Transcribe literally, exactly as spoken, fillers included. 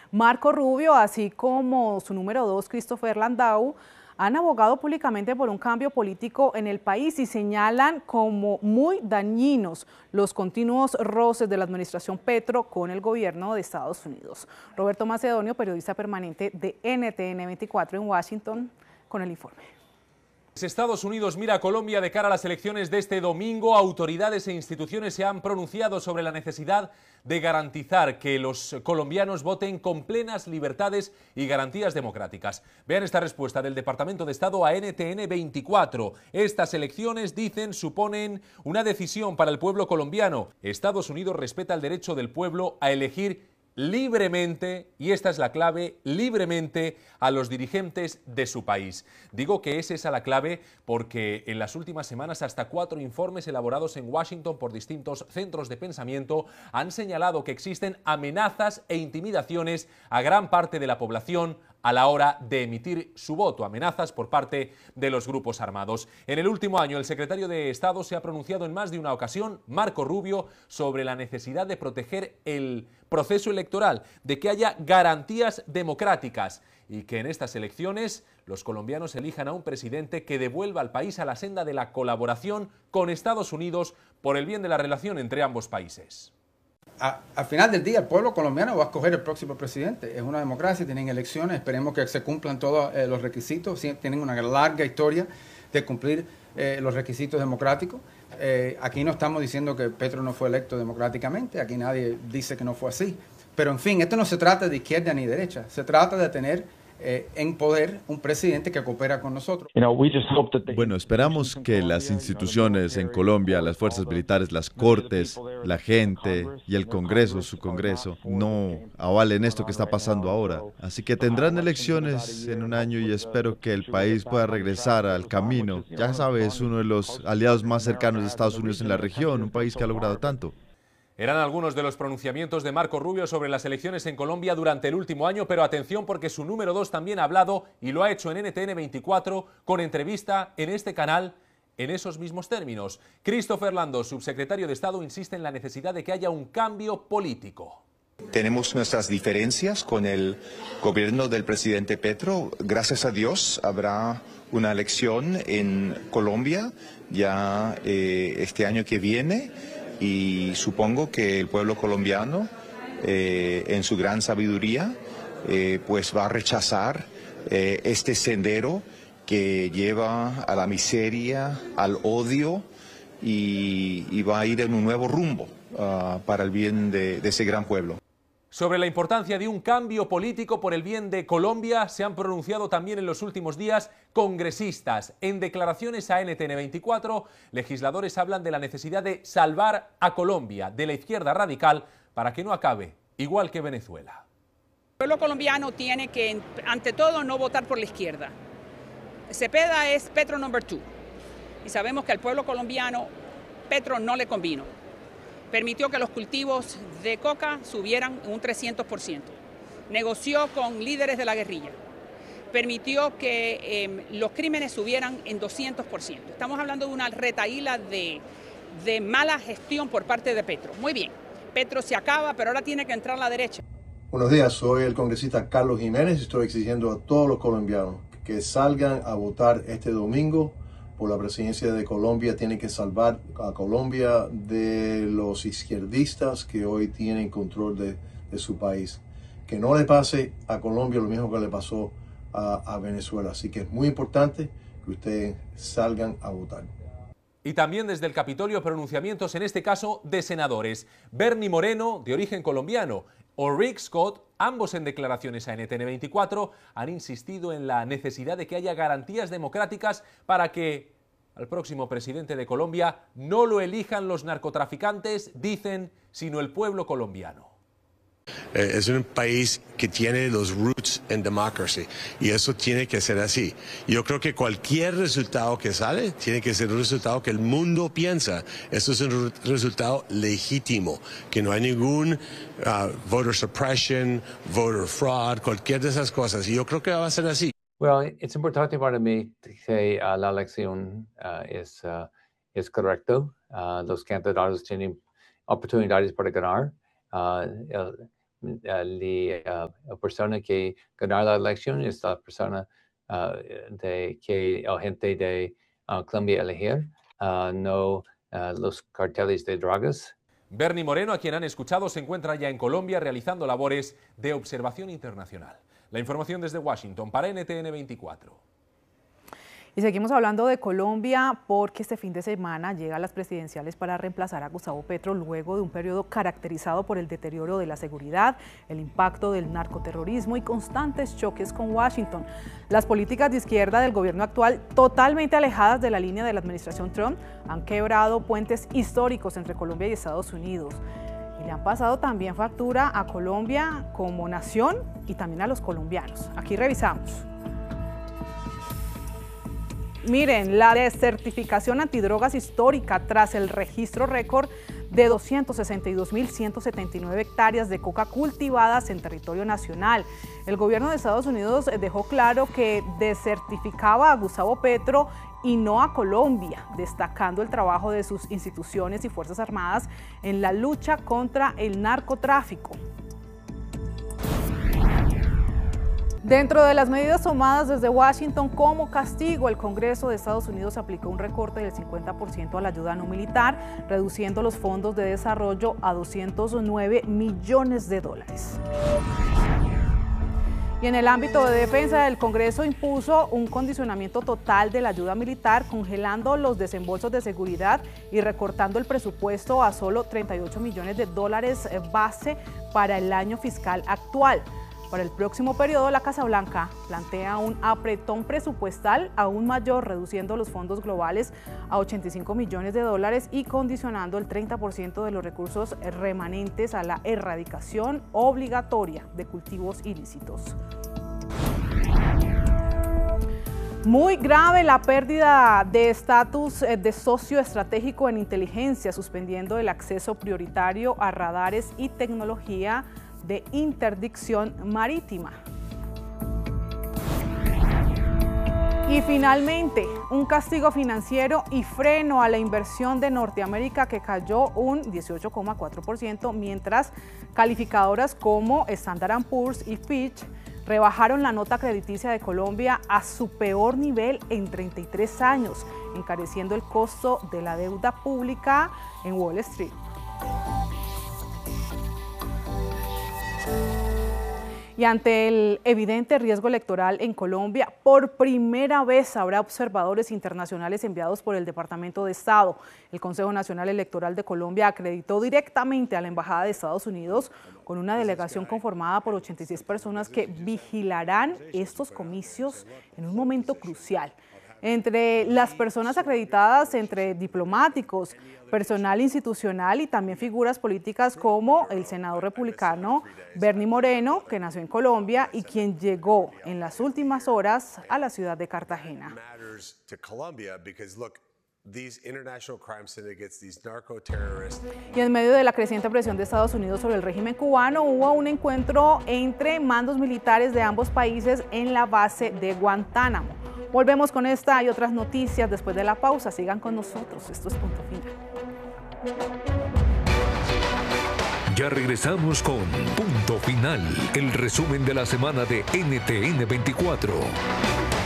Marco Rubio, así como su número dos, Christopher Landau, han abogado públicamente por un cambio político en el país y señalan como muy dañinos los continuos roces de la administración Petro con el gobierno de Estados Unidos. Roberto Macedonio, periodista permanente de N T N veinticuatro en Washington, con el informe. Estados Unidos mira a Colombia de cara a las elecciones de este domingo. Autoridades e instituciones se han pronunciado sobre la necesidad de garantizar que los colombianos voten con plenas libertades y garantías democráticas. Vean esta respuesta del Departamento de Estado a N T N veinticuatro. Estas elecciones, dicen, suponen una decisión para el pueblo colombiano. Estados Unidos respeta el derecho del pueblo a elegir libremente, y esta es la clave, libremente a los dirigentes de su país. Digo que es esa la clave porque en las últimas semanas hasta cuatro informes elaborados en Washington por distintos centros de pensamiento han señalado que existen amenazas e intimidaciones a gran parte de la población a la hora de emitir su voto, amenazas por parte de los grupos armados. En el último año, el secretario de Estado se ha pronunciado en más de una ocasión, Marco Rubio, sobre la necesidad de proteger el proceso electoral, de que haya garantías democráticas y que en estas elecciones los colombianos elijan a un presidente que devuelva al país a la senda de la colaboración con Estados Unidos por el bien de la relación entre ambos países. A, al final del día, el pueblo colombiano va a escoger el próximo presidente. Es una democracia, tienen elecciones, esperemos que se cumplan todos eh, los requisitos. Sí, tienen una larga historia de cumplir eh, los requisitos democráticos. Eh, aquí no estamos diciendo que Petro no fue electo democráticamente, aquí nadie dice que no fue así. Pero en fin, esto no se trata de izquierda ni derecha, se trata de tener Eh, en poder un presidente que coopera con nosotros. Bueno, esperamos que las instituciones en Colombia, las fuerzas militares, las cortes, la gente y el Congreso, su Congreso, no avalen esto que está pasando ahora. Así que tendrán elecciones en un año y espero que el país pueda regresar al camino. Ya sabes, es uno de los aliados más cercanos de Estados Unidos en la región, un país que ha logrado tanto. Eran algunos de los pronunciamientos de Marco Rubio sobre las elecciones en Colombia durante el último año, pero atención porque su número dos también ha hablado y lo ha hecho en N T N veinticuatro con entrevista en este canal en esos mismos términos. Christopher Landau, subsecretario de Estado, insiste en la necesidad de que haya un cambio político. Tenemos nuestras diferencias con el gobierno del presidente Petro. Gracias a Dios habrá una elección en Colombia ya eh, este año que viene. Y supongo que el pueblo colombiano, eh, en su gran sabiduría, eh, pues va a rechazar eh, este sendero que lleva a la miseria, al odio y, y va a ir en un nuevo rumbo uh, para el bien de, de ese gran pueblo. Sobre la importancia de un cambio político por el bien de Colombia se han pronunciado también en los últimos días congresistas. En declaraciones a N T N veinticuatro, legisladores hablan de la necesidad de salvar a Colombia de la izquierda radical para que no acabe igual que Venezuela. El pueblo colombiano tiene que, ante todo, no votar por la izquierda. Cepeda es Petro number two. Y sabemos que al pueblo colombiano Petro no le convino. Permitió que los cultivos de coca subieran un trescientos por ciento. Negoció con líderes de la guerrilla. Permitió que eh, los crímenes subieran en doscientos por ciento. Estamos hablando de una retahíla de, de mala gestión por parte de Petro. Muy bien, Petro se acaba, pero ahora tiene que entrar la derecha. Buenos días, soy el congresista Carlos Jiménez y estoy exigiendo a todos los colombianos que salgan a votar este domingo por la presidencia de Colombia. Tiene que salvar a Colombia de los izquierdistas que hoy tienen control de, de su país. Que no le pase a Colombia lo mismo que le pasó a, a Venezuela. Así que es muy importante que ustedes salgan a votar. Y también desde el Capitolio pronunciamientos, en este caso de senadores. Bernie Moreno, de origen colombiano, o Rick Scott, ambos en declaraciones a N T N veinticuatro, han insistido en la necesidad de que haya garantías democráticas para que al próximo presidente de Colombia no lo elijan los narcotraficantes, dicen, sino el pueblo colombiano. Es un país que tiene los roots en democracy y eso tiene que ser así. Yo creo que cualquier resultado que sale tiene que ser un resultado que el mundo piensa. Eso es un resultado legítimo, que no hay ningún uh, voter suppression, voter fraud, cualquier de esas cosas. Y yo creo que va a ser así. Well, it's importante para mí que uh, la elección uh, es, uh, es correcto. Uh, los candidatos tienen oportunidades para ganar. Uh, el, la uh, persona que ganó la elección es la persona uh, de, que la gente de uh, Colombia elegir, uh, no uh, los carteles de drogas. Bernie Moreno, a quien han escuchado, se encuentra ya en Colombia realizando labores de observación internacional. La información desde Washington para N T N veinticuatro. Y seguimos hablando de Colombia porque este fin de semana llegan las presidenciales para reemplazar a Gustavo Petro luego de un periodo caracterizado por el deterioro de la seguridad, el impacto del narcoterrorismo y constantes choques con Washington. Las políticas de izquierda del gobierno actual, totalmente alejadas de la línea de la administración Trump, han quebrado puentes históricos entre Colombia y Estados Unidos. Y le han pasado también factura a Colombia como nación y también a los colombianos. Aquí revisamos. Miren, la desertificación antidrogas histórica tras el registro récord de doscientas sesenta y dos mil ciento setenta y nueve hectáreas de coca cultivadas en territorio nacional. El gobierno de Estados Unidos dejó claro que desertificaba a Gustavo Petro y no a Colombia, destacando el trabajo de sus instituciones y Fuerzas Armadas en la lucha contra el narcotráfico. Dentro de las medidas tomadas desde Washington como castigo, el Congreso de Estados Unidos aplicó un recorte del cincuenta por ciento a la ayuda no militar, reduciendo los fondos de desarrollo a doscientos nueve millones de dólares. Y en el ámbito de defensa, el Congreso impuso un condicionamiento total de la ayuda militar, congelando los desembolsos de seguridad y recortando el presupuesto a solo treinta y ocho millones de dólares base para el año fiscal actual. Para el próximo periodo, la Casa Blanca plantea un apretón presupuestal aún mayor, reduciendo los fondos globales a ochenta y cinco millones de dólares y condicionando el treinta por ciento de los recursos remanentes a la erradicación obligatoria de cultivos ilícitos. Muy grave la pérdida de estatus de socio estratégico en inteligencia, suspendiendo el acceso prioritario a radares y tecnología de interdicción marítima. Y finalmente, un castigo financiero y freno a la inversión de Norteamérica que cayó un dieciocho coma cuatro por ciento, mientras calificadoras como Standard and Poor's y Fitch rebajaron la nota crediticia de Colombia a su peor nivel en treinta y tres años, encareciendo el costo de la deuda pública en Wall Street. Y ante el evidente riesgo electoral en Colombia, por primera vez habrá observadores internacionales enviados por el Departamento de Estado. El Consejo Nacional Electoral de Colombia acreditó directamente a la Embajada de Estados Unidos con una delegación conformada por ochenta y seis personas que vigilarán estos comicios en un momento crucial. Entre las personas acreditadas, entre diplomáticos, personal institucional y también figuras políticas como el senador republicano Bernie Moreno, que nació en Colombia y quien llegó en las últimas horas a la ciudad de Cartagena. Y en medio de la creciente presión de Estados Unidos sobre el régimen cubano, hubo un encuentro entre mandos militares de ambos países en la base de Guantánamo. Volvemos con esta y otras noticias después de la pausa. Sigan con nosotros. Esto es Punto Final. Ya regresamos con Punto Final, el resumen de la semana de N T N veinticuatro.